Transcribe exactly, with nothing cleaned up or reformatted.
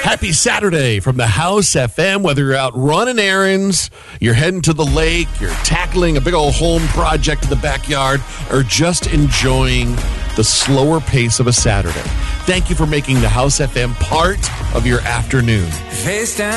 Happy Saturday from the House F M. Whether you're out running errands, you're heading to the lake, you're tackling a big old home project in the backyard, or just enjoying the slower pace of a Saturday. Thank you for making the House F M part of your afternoon. Face down.